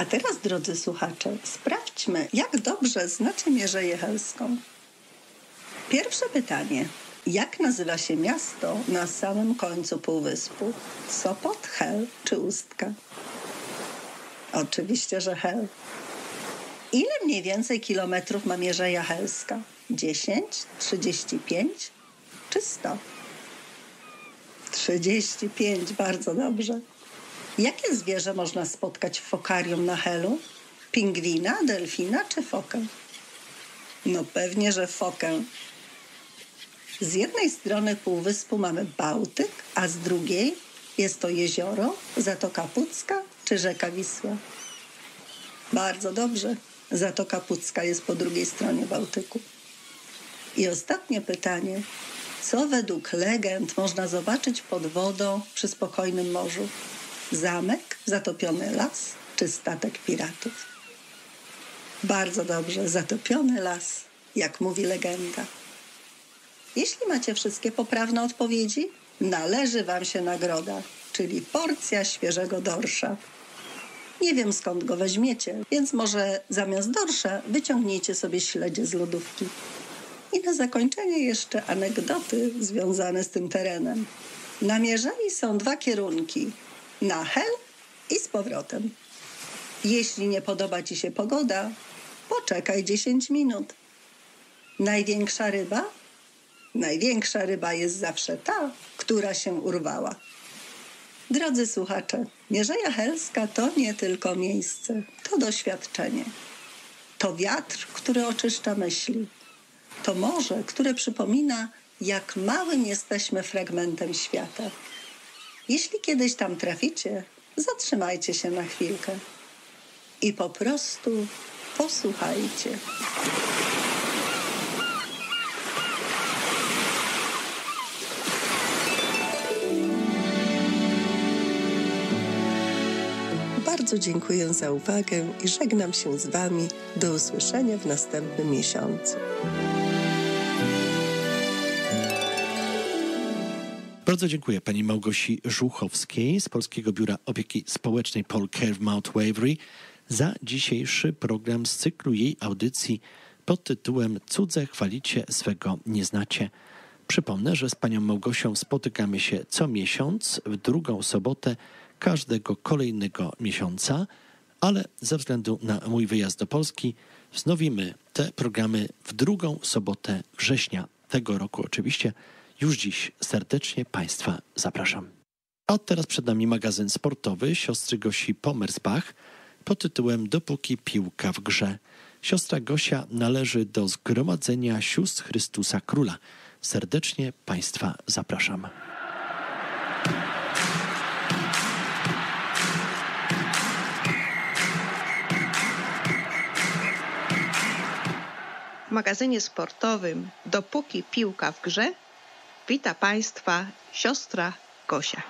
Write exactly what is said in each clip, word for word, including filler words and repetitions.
A teraz, drodzy słuchacze, sprawdźmy, jak dobrze znacie Mierzeję Helską. Pierwsze pytanie. Jak nazywa się miasto na samym końcu półwyspu? Sopot, Hel czy Ustka? Oczywiście, że Hel. Ile mniej więcej kilometrów ma Mierzeja Helska? dziesięć, trzydzieści pięć czy sto? trzydzieści pięć, bardzo dobrze. Jakie zwierzę można spotkać w fokarium na Helu? Pingwina, delfina czy fokę? No pewnie, że fokę. Z jednej strony półwyspu mamy Bałtyk, a z drugiej jest to jezioro, Zatoka Pucka czy rzeka Wisła. Bardzo dobrze. Zatoka Pucka jest po drugiej stronie Bałtyku. I ostatnie pytanie. Co według legend można zobaczyć pod wodą przy spokojnym morzu? Zamek, zatopiony las czy statek piratów? Bardzo dobrze. Zatopiony las, jak mówi legenda. Jeśli macie wszystkie poprawne odpowiedzi, należy wam się nagroda, czyli porcja świeżego dorsza. Nie wiem, skąd go weźmiecie, więc może zamiast dorsza wyciągnijcie sobie śledzie z lodówki. I na zakończenie jeszcze anegdoty związane z tym terenem. Na Mierzei są dwa kierunki, na Hel i z powrotem. Jeśli nie podoba ci się pogoda, poczekaj dziesięć minut. Największa ryba? Największa ryba jest zawsze ta, która się urwała. Drodzy słuchacze, Mierzeja Helska to nie tylko miejsce, to doświadczenie. To wiatr, który oczyszcza myśli. To morze, które przypomina, jak małym jesteśmy fragmentem świata. Jeśli kiedyś tam traficie, zatrzymajcie się na chwilkę i po prostu posłuchajcie. Bardzo dziękuję za uwagę i żegnam się z wami. Do usłyszenia w następnym miesiącu. Bardzo dziękuję pani Małgosi Żuchowskiej z Polskiego Biura Opieki Społecznej Paul Care Mount Waverly za dzisiejszy program z cyklu jej audycji pod tytułem Cudze chwalicie, swego nie znacie. Przypomnę, że z panią Małgosią spotykamy się co miesiąc w drugą sobotę każdego kolejnego miesiąca, ale ze względu na mój wyjazd do Polski wznowimy te programy w drugą sobotę września tego roku oczywiście. Już dziś serdecznie państwa zapraszam. A od teraz przed nami magazyn sportowy siostry Gosi Pomersbach pod tytułem Dopóki piłka w grze. Siostra Gosia należy do Zgromadzenia Sióstr Chrystusa Króla. Serdecznie państwa zapraszam. W magazynie sportowym Dopóki piłka w grze wita państwa siostra Gosia.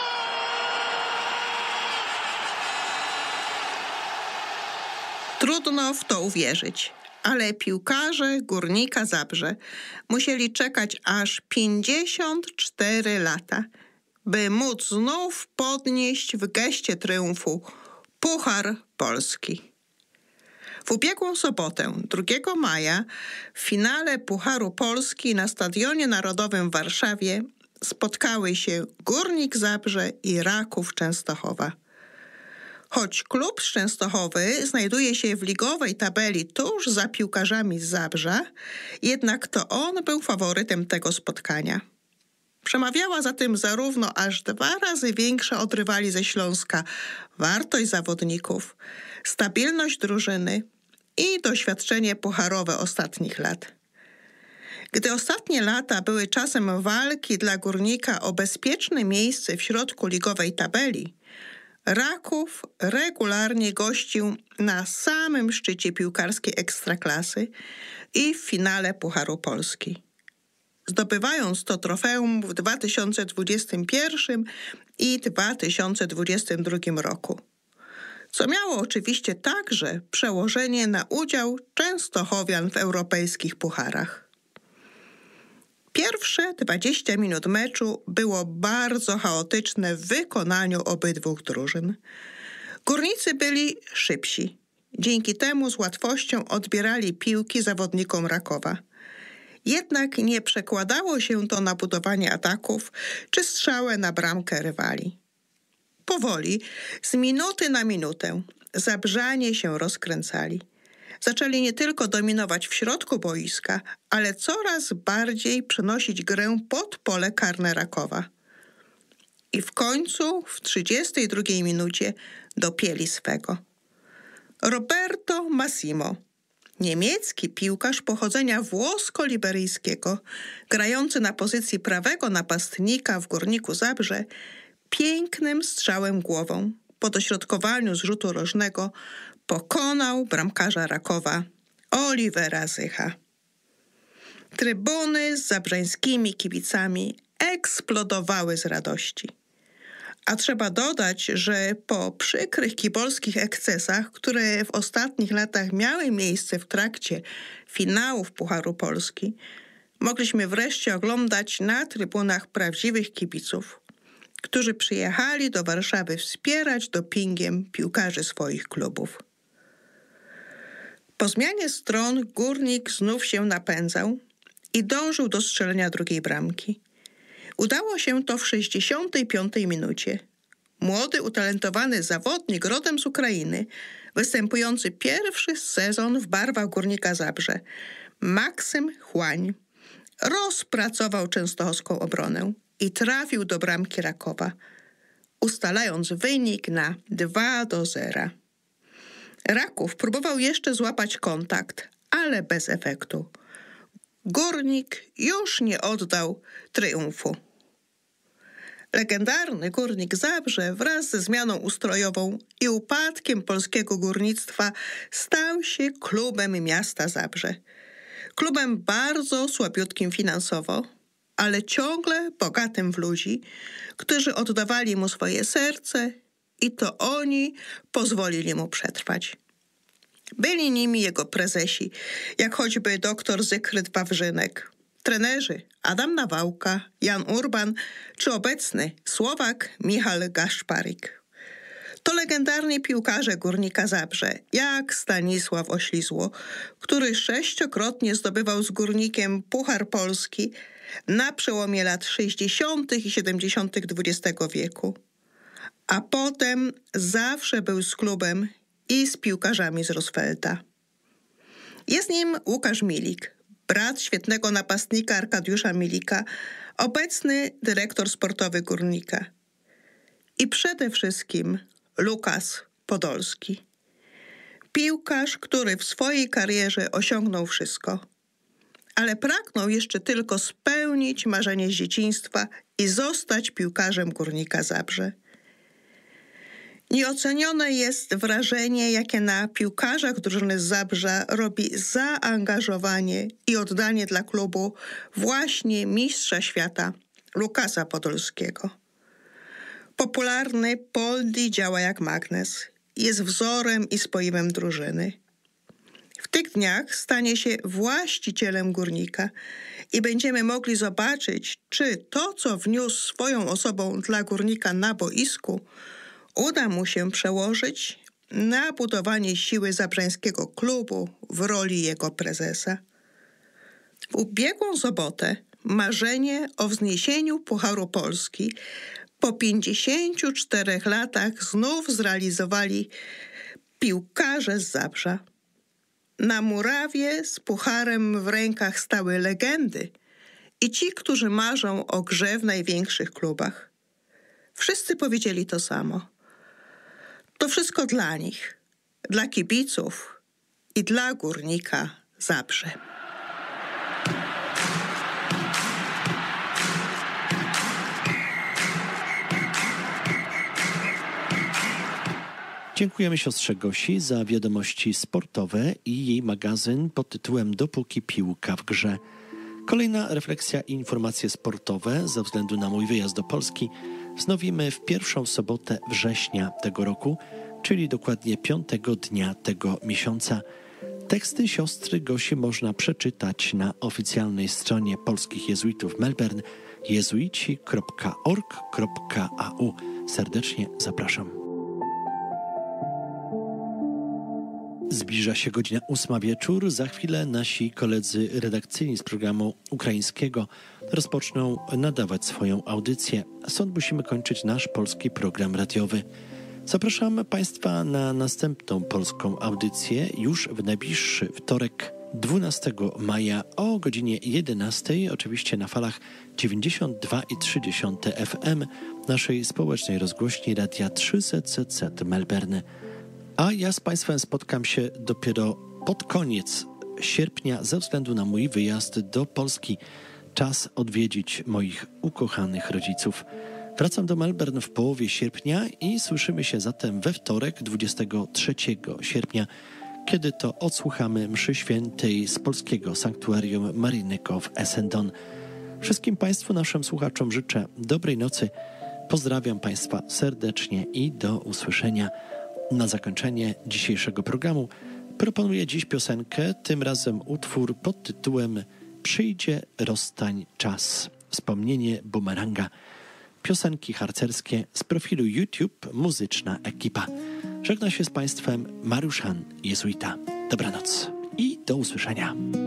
Trudno w to uwierzyć, ale piłkarze Górnika Zabrze musieli czekać aż pięćdziesiąt cztery lata, by móc znów podnieść w geście triumfu Puchar Polski. W ubiegłą sobotę, drugiego maja, w finale Pucharu Polski na Stadionie Narodowym w Warszawie spotkały się Górnik Zabrze i Raków Częstochowa. Choć klub z Częstochowy znajduje się w ligowej tabeli tuż za piłkarzami z Zabrza, jednak to on był faworytem tego spotkania. Przemawiała za tym zarówno aż dwa razy większa od rywali ze Śląska wartość zawodników, stabilność drużyny i doświadczenie pucharowe ostatnich lat. Gdy ostatnie lata były czasem walki dla Górnika o bezpieczne miejsce w środku ligowej tabeli, Raków regularnie gościł na samym szczycie piłkarskiej ekstraklasy i w finale Pucharu Polski, zdobywając to trofeum w dwa tysiące dwudziestym pierwszym i dwa tysiące dwudziestym drugim roku. Co miało oczywiście także przełożenie na udział Częstochowian w europejskich pucharach. Pierwsze dwadzieścia minut meczu było bardzo chaotyczne w wykonaniu obydwu drużyn. Górnicy byli szybsi. Dzięki temu z łatwością odbierali piłki zawodnikom Rakowa. Jednak nie przekładało się to na budowanie ataków czy strzałę na bramkę rywali. Powoli, z minuty na minutę, Zabrzanie się rozkręcali. Zaczęli nie tylko dominować w środku boiska, ale coraz bardziej przenosić grę pod pole karne Rakowa. I w końcu w trzydziestej drugiej minucie dopięli swego. Roberto Massimo, niemiecki piłkarz pochodzenia włosko-liberyjskiego, grający na pozycji prawego napastnika w Górniku Zabrze, pięknym strzałem głową po dośrodkowaniu z rzutu rożnego pokonał bramkarza Rakowa Oliwera Zycha. Trybuny z zabrzeńskimi kibicami eksplodowały z radości. A trzeba dodać, że po przykrych kibolskich ekscesach, które w ostatnich latach miały miejsce w trakcie finałów Pucharu Polski, mogliśmy wreszcie oglądać na trybunach prawdziwych kibiców, którzy przyjechali do Warszawy wspierać dopingiem piłkarzy swoich klubów. Po zmianie stron Górnik znów się napędzał i dążył do strzelenia drugiej bramki. Udało się to w sześćdziesiątej piątej minucie. Młody, utalentowany zawodnik rodem z Ukrainy, występujący pierwszy sezon w barwach Górnika Zabrze, Maksym Chłań, rozpracował częstochowską obronę i trafił do bramki Rakowa, ustalając wynik na dwa do zera. Raków próbował jeszcze złapać kontakt, ale bez efektu. Górnik już nie oddał triumfu. Legendarny Górnik Zabrze wraz ze zmianą ustrojową i upadkiem polskiego górnictwa stał się klubem miasta Zabrze. Klubem bardzo słabiutkim finansowo, ale ciągle bogatym w ludzi, którzy oddawali mu swoje serce i to oni pozwolili mu przetrwać. Byli nimi jego prezesi, jak choćby doktor Zygfryd Wawrzynek, trenerzy Adam Nawałka, Jan Urban czy obecny Słowak Michał Gaszparik. To legendarni piłkarze Górnika Zabrze, jak Stanisław Oślizło, który sześciokrotnie zdobywał z Górnikiem Puchar Polski na przełomie lat sześćdziesiątych i siedemdziesiątych dwudziestego wieku. A potem zawsze był z klubem i z piłkarzami z Rosfelta. Jest nim Łukasz Milik, brat świetnego napastnika Arkadiusza Milika, obecny dyrektor sportowy Górnika. I przede wszystkim Lukas Podolski. Piłkarz, który w swojej karierze osiągnął wszystko, ale pragnął jeszcze tylko spełnić marzenie z dzieciństwa i zostać piłkarzem Górnika Zabrze. Nieocenione jest wrażenie, jakie na piłkarzach drużyny z Zabrza robi zaangażowanie i oddanie dla klubu właśnie mistrza świata Lukasa Podolskiego. Popularny Poldi działa jak magnes, jest wzorem i spoiwem drużyny. W tych dniach stanie się właścicielem Górnika i będziemy mogli zobaczyć, czy to, co wniósł swoją osobą dla Górnika na boisku, uda mu się przełożyć na budowanie siły zabrzeńskiego klubu w roli jego prezesa. W ubiegłą sobotę marzenie o wzniesieniu Pucharu Polski po pięćdziesięciu czterech latach znów zrealizowali piłkarze z Zabrza. Na murawie z pucharem w rękach stały legendy i ci, którzy marzą o grze w największych klubach. Wszyscy powiedzieli to samo. To wszystko dla nich, dla kibiców i dla Górnika Zabrze. Dziękujemy siostrze Gosi za wiadomości sportowe i jej magazyn pod tytułem Dopóki piłka w grze. Kolejna refleksja i informacje sportowe ze względu na mój wyjazd do Polski wznowimy w pierwszą sobotę września tego roku, czyli dokładnie piątego dnia tego miesiąca. Teksty siostry Gosi można przeczytać na oficjalnej stronie polskich jezuitów w Melbourne jezuici kropka org kropka a u. Serdecznie zapraszam. Zbliża się godzina ósma wieczór. Za chwilę nasi koledzy redakcyjni z programu ukraińskiego rozpoczną nadawać swoją audycję. Stąd musimy kończyć nasz polski program radiowy. Zapraszam Państwa na następną polską audycję już w najbliższy wtorek, dwunastego maja o godzinie jedenastej, oczywiście na falach dziewięćdziesiąt dwa i trzy dziesiąte F M naszej społecznej rozgłośni Radia trzysta Z Z Melbourne. A ja z Państwem spotkam się dopiero pod koniec sierpnia ze względu na mój wyjazd do Polski. Czas odwiedzić moich ukochanych rodziców. Wracam do Melbourne w połowie sierpnia i słyszymy się zatem we wtorek, dwudziestego trzeciego sierpnia, kiedy to odsłuchamy mszy świętej z polskiego sanktuarium Marynyko w Essendon. Wszystkim Państwu, naszym słuchaczom życzę dobrej nocy. Pozdrawiam Państwa serdecznie i do usłyszenia. Na zakończenie dzisiejszego programu proponuję dziś piosenkę, tym razem utwór pod tytułem Przyjdzie rozstań czas. Wspomnienie bumeranga. Piosenki harcerskie z profilu YouTube Muzyczna Ekipa. Żegna się z Państwem Mariusz Han, jezuita. Dobranoc i do usłyszenia.